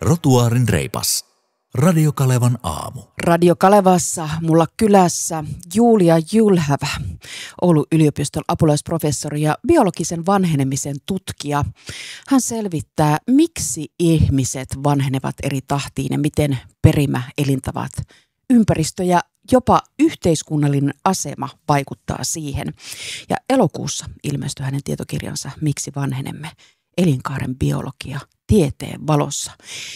Rotuaarin reipas. Radio Kalevan aamu. Radio Kalevassa mulla kylässä Julia Jylhävä, Oulun yliopiston apulaisprofessori ja biologisen vanhenemisen tutkija. Hän selvittää, miksi ihmiset vanhenevat eri tahtiin ja miten perimä, elintavat, ympäristö ja jopa yhteiskunnallinen asema vaikuttaa siihen. Ja elokuussa ilmestyi hänen tietokirjansa Miksi vanhenemme? Elinkaaren biologia tieteen valossa.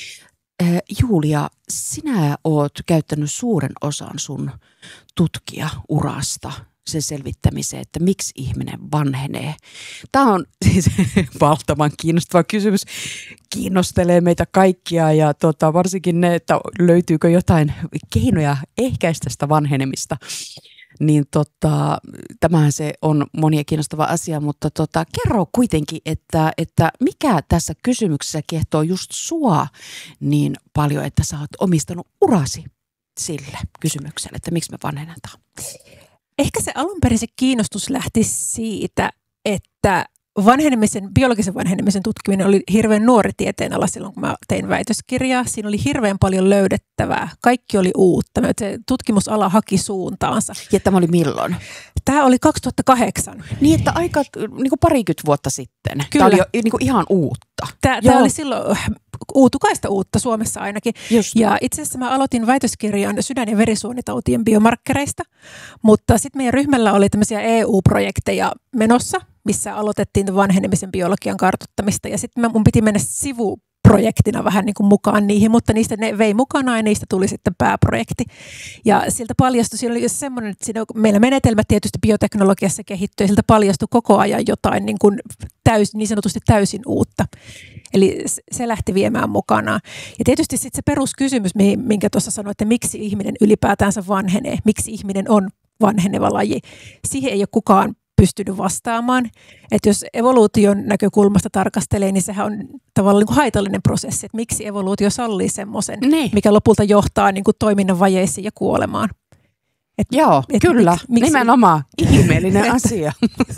Julia, sinä oot käyttänyt suuren osan sun tutkijaurasta sen selvittämiseen, että miksi ihminen vanhenee. Tämä on siis valtavan kiinnostava kysymys. Kiinnostelee meitä kaikkia ja varsinkin ne, että löytyykö jotain keinoja ehkäistä sitä vanhenemista. Niin tämähän se on monia kiinnostava asia, mutta kerro kuitenkin, että mikä tässä kysymyksessä kiehtoo just sua niin paljon, että sä oot omistanut urasi sille kysymykselle, että miksi me vanhennetaan? Ehkä se alunperin se kiinnostus lähti siitä, että biologisen vanhenemisen tutkiminen oli hirveän nuori tieteenala silloin, kun mä tein väitöskirjaa. Siinä oli hirveän paljon löydettävää. Kaikki oli uutta. Se tutkimusala haki suuntaansa. Ja tämä oli milloin? Tämä oli 2008. Niin, että aika niin kuin parikymmentä vuotta sitten. Kyllä. Tämä oli niin kuin ihan uutta. Tämä oli silloin uutukaista uutta Suomessa ainakin. Just. Ja itse asiassa mä aloitin väitöskirjan sydän- ja verisuonitautien biomarkkereista, mutta sitten meidän ryhmällä oli tämmöisiä EU-projekteja menossa, missä aloitettiin vanhenemisen biologian kartoittamista ja sitten mun piti mennä sivuprojektina vähän niin kuin mukaan niihin, mutta niistä ne vei mukanaan ja niistä tuli sitten pääprojekti. Ja siltä paljastui, siinä oli semmoinen, että siinä meillä menetelmät tietysti bioteknologiassa kehittyy ja siltä paljastui koko ajan jotain niin sanotusti täysin uutta. Eli se lähti viemään mukanaan. Ja tietysti sitten se peruskysymys, minkä tuossa sanoin, että miksi ihminen ylipäätänsä vanhenee, miksi ihminen on vanheneva laji, siihen ei ole kukaan pystynyt vastaamaan. Että jos evoluution näkökulmasta tarkastelee, niin sehän on tavallaan niin kuin haitallinen prosessi, että miksi evoluutio sallii semmoisen, mikä lopulta johtaa niin kuin toiminnan vajeisiin ja kuolemaan. Joo, kyllä. Nimenomaan ihmeellinen asia.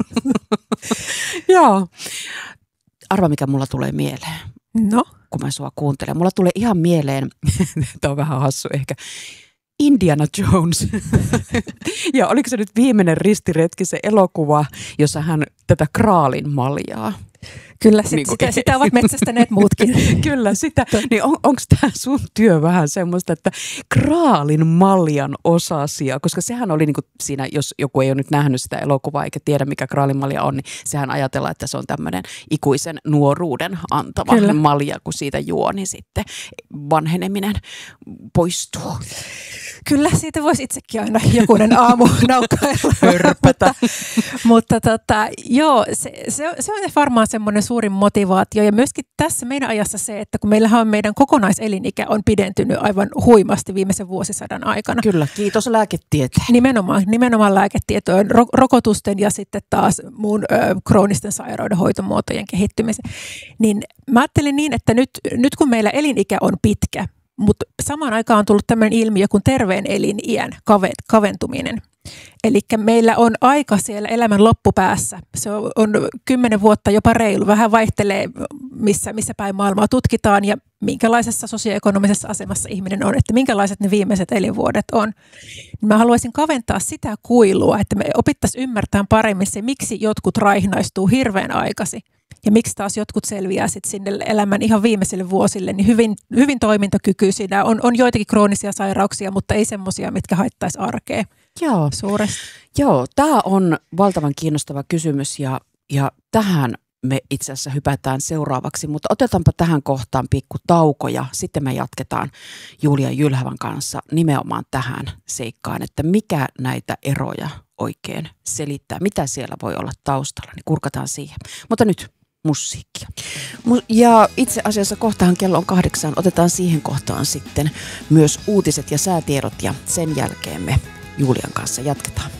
Joo. Arva, mikä mulla tulee mieleen, kun mä sua kuuntelen. Mulla tulee ihan mieleen, tämä on vähän hassu ehkä, Indiana Jones. Ja oliko se nyt viimeinen ristiretki, se elokuva, jossa hän tätä kraalin maljaa? Kyllä, sitä ovat metsästäneet muutkin. Kyllä, sitä. Niin onko tämä sun työ vähän semmoista, että kraalin maljan osasia, koska sehän oli niinku siinä, jos joku ei ole nyt nähnyt sitä elokuvaa eikä tiedä mikä kraalin malja on, niin sehän ajatellaan, että se on tämmöinen ikuisen nuoruuden antava malja, kun siitä juo, niin sitten vanheneminen poistuu. Kyllä, siitä voisi itsekin aina jokunen aamu naukkailla. Hörpätä. Mutta joo, se on varmaan semmoinen suurin motivaatio. Ja myöskin tässä meidän ajassa se, että kun meillähän on meidän kokonaiselinikä on pidentynyt aivan huimasti viimeisen vuosisadan aikana. Kyllä, kiitos lääketieteen. Nimenomaan lääketietojen, rokotusten ja sitten taas muun kroonisten sairauden hoitomuotojen kehittymisen. Niin mä ajattelin niin, että nyt kun meillä elinikä on pitkä, mutta samaan aikaan on tullut tämmöinen ilmiö kuin terveen eliniän kaventuminen. Eli meillä on aika siellä elämän loppupäässä. Se on 10 vuotta jopa reilu. Vähän vaihtelee, missä päin maailmaa tutkitaan ja minkälaisessa sosioekonomisessa asemassa ihminen on, että minkälaiset ne viimeiset elinvuodet on. Mä haluaisin kaventaa sitä kuilua, että me opittaisiin ymmärtämään paremmin se, miksi jotkut raihnaistuu hirveän aikaisin. Ja miksi taas jotkut selviää sitten sinne elämän ihan viimeisille vuosille, niin hyvin toimintakykyisiä. On joitakin kroonisia sairauksia, mutta ei semmoisia, mitkä haittaisi arkea suuresti. Joo, tämä on valtavan kiinnostava kysymys ja tähän me itse asiassa hypätään seuraavaksi, mutta otetaanpa tähän kohtaan pikku tauko ja sitten me jatketaan Julia Jylhävän kanssa nimenomaan tähän seikkaan, että mikä näitä eroja oikein selittää, mitä siellä voi olla taustalla, niin kurkataan siihen. Mutta nyt musiikkia. Ja itse asiassa kohtahan kello on 8. Otetaan siihen kohtaan sitten myös uutiset ja säätiedot ja sen jälkeen me Julian kanssa jatketaan.